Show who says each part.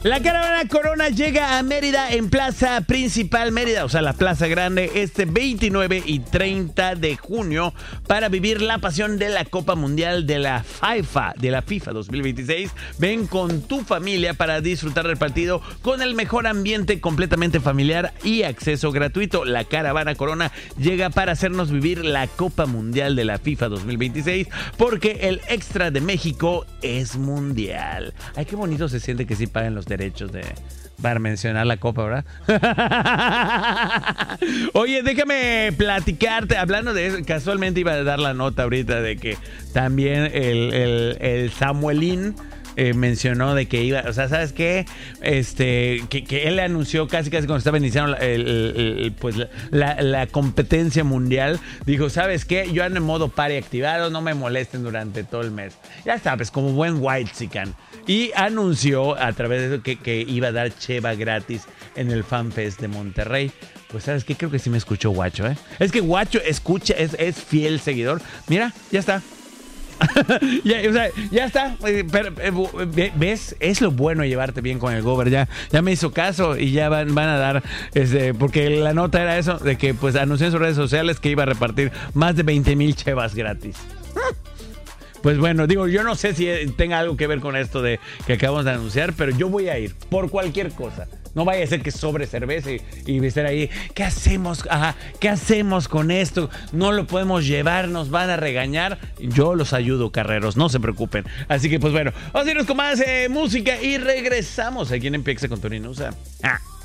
Speaker 1: La caravana Corona llega a Mérida en Plaza Principal Mérida, o sea, la Plaza Grande, este 29 y 30 de junio para vivir la pasión de la Copa Mundial de la FIFA 2026. Ven con tu familia para disfrutar del partido con el mejor ambiente completamente familiar y acceso gratuito. La caravana Corona llega para hacernos vivir la Copa Mundial de la FIFA 2026 porque el extra de México es mundial. Ay, qué bonito se siente que sí paguen los derechos para mencionar la copa, ¿verdad? Oye, déjame platicarte, hablando de eso, casualmente iba a dar la nota ahorita de que también el Samuelín mencionó de que iba, o sea, ¿sabes qué? Que él anunció casi cuando estaba iniciando la competencia mundial, dijo, ¿sabes qué? Yo ando en modo party activado, no me molesten durante todo el mes. Ya sabes, como buen whitezican. Y anunció a través de eso que iba a dar cheva gratis en el FanFest de Monterrey. Pues, ¿sabes qué? Creo que sí me escuchó Guacho, ¿eh? Es que Guacho escucha, es fiel seguidor. Mira, ya está. ya está. Pero, ¿ves? Es lo bueno de llevarte bien con el gober. Ya me hizo caso y ya van a dar, porque la nota era eso, de que pues anunció en sus redes sociales que iba a repartir más de 20,000 chevas gratis. Pues bueno, digo, yo no sé si tenga algo que ver con esto de que acabamos de anunciar, pero yo voy a ir por cualquier cosa. No vaya a ser que sobre cerveza y estar ahí. ¿Qué hacemos? Ajá, ¿qué hacemos con esto? No lo podemos llevar, nos van a regañar. Yo los ayudo, carreros, no se preocupen. Así que pues bueno, vamos a irnos con más música y regresamos aquí en Empieza con Tony Nusa.